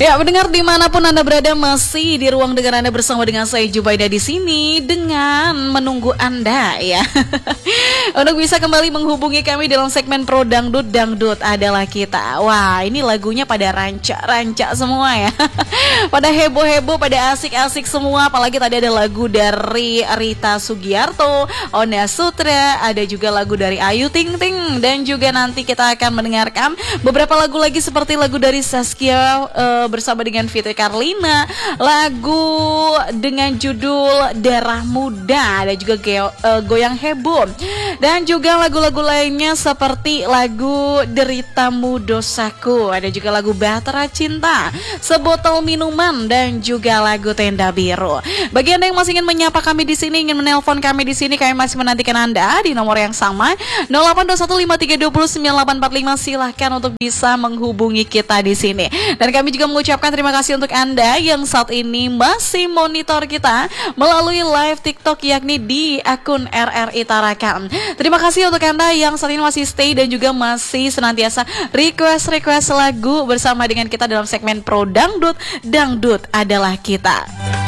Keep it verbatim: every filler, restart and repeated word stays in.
Ya, mendengar dimanapun Anda berada, masih di ruang dengar Anda bersama dengan saya Jubaida di sini dengan menunggu Anda ya. Untuk bisa kembali menghubungi kami dalam segmen Pro Dangdut, Dangdut adalah kita. Wah, ini lagunya pada rancak-rancak semua ya. Pada heboh-heboh, pada asik-asik semua. Apalagi tadi ada lagu dari Rita Sugiarto, Ona Sutra, ada juga lagu dari Ayu Ting Ting, dan juga nanti kita akan mendengarkan beberapa lagu lagi seperti lagu dari Saskia uh, bersama dengan Fitri Karlina, lagu dengan judul Darah Muda, ada juga geo, uh, Goyang Heboh, dan juga lagu-lagu lainnya seperti lagu Deritamu Dosaku, ada juga lagu Bahtera Cinta, Sebotol Minuman, dan juga lagu Tenda Biru. Bagi Anda yang masih ingin menyapa kami di sini, ingin menelpon kami di sini, kami masih menantikan Anda di nomor yang sama nol delapan dua satu lima tiga dua nol sembilan delapan empat lima. Silahkan untuk bisa menghubungi kita di sini. Dan kami juga mengucapkan terima kasih untuk Anda yang saat ini masih monitor kita melalui live TikTok, yakni di akun R R I Tarakan. Terima kasih untuk Anda yang saat ini masih stay dan juga masih senantiasa request-request lagu bersama dengan kita dalam segmen Pro Dangdut, Dangdut adalah kita.